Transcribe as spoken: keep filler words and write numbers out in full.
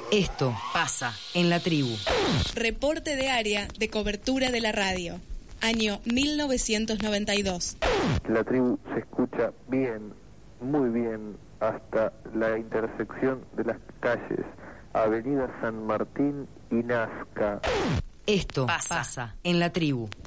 Esto pasa en la tribu. Reporte de área de cobertura de la radio. Año mil novecientos noventa y dos. La tribu se escucha bien, muy bien, hasta la intersección de las calles Avenida San Martín y Nazca. Esto pasa, pasa en la tribu.